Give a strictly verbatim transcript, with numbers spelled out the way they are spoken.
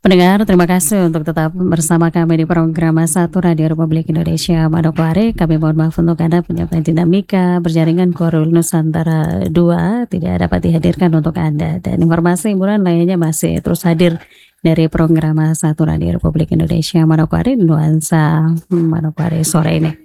Pendengar, terima kasih untuk tetap bersama kami di program satu Radio Republik Indonesia Manokwari. Kami mohon maaf untuk Anda penyebab dinamika berjaringan Korul Nusantara dua tidak dapat dihadirkan untuk Anda. Dan informasi hiburan lainnya masih terus hadir dari program satu Radio Republik Indonesia Manokwari, Nuansa Manokwari sore ini.